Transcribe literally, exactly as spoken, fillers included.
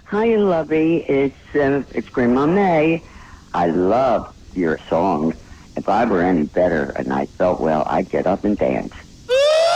Hi, lovey. It's uh, it's Grandma May. I love your song. If I were any better and I felt well, I'd get up and dance.